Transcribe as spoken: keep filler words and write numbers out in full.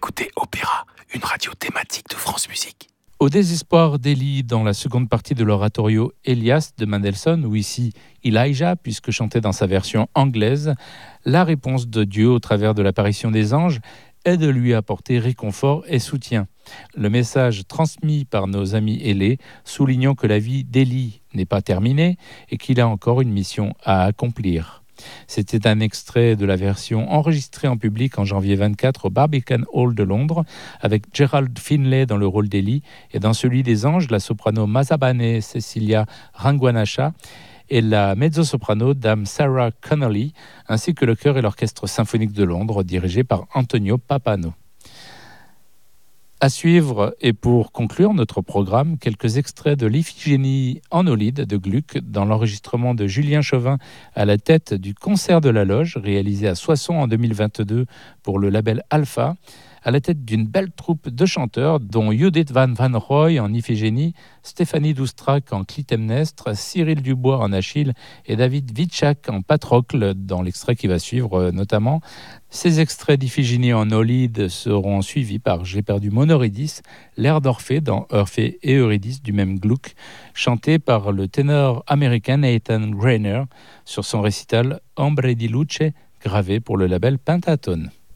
écoutez Opéra, une radio thématique de France Musique. Au désespoir d'Élie dans la seconde partie de l'oratorio Elias de Mendelssohn, ou ici Elijah, puisque chanté dans sa version anglaise, la réponse de Dieu au travers de l'apparition des anges est de lui apporter réconfort et soutien. Le message transmis par nos amis ailés, soulignant que la vie d'Élie n'est pas terminée et qu'il a encore une mission à accomplir. C'était un extrait de la version enregistrée en public en janvier vingt-quatre au Barbican Hall de Londres, avec Gerald Finlay dans le rôle d'Élie, et dans celui des anges, la soprano Mazabane Cecilia Rangwanasha et la mezzo-soprano Dame Sarah Connolly, ainsi que le chœur et l'orchestre symphonique de Londres, dirigé par Antonio Papano. À suivre, et pour conclure notre programme, quelques extraits de l'Iphigénie en Aulide de Gluck dans l'enregistrement de Julien Chauvin à la tête du Concert de la Loge, réalisé à Soissons en deux mille vingt-deux pour le label Alpha, à la tête d'une belle troupe de chanteurs, dont Judith van Van Roy en Iphigénie, Stéphanie Doustrac en Clytemnestre, Cyril Dubois en Achille et David Witschak en Patrocle, dans l'extrait qui va suivre notamment. Ces extraits d'Iphigénie en Aulide seront suivis par J'ai perdu mon Eurydice, l'air d'Orphée dans Orphée et Eurydice du même Gluck, chanté par le ténor américain Nathan Greiner sur son récital Ombre di Luce, gravé pour le label Pentatone.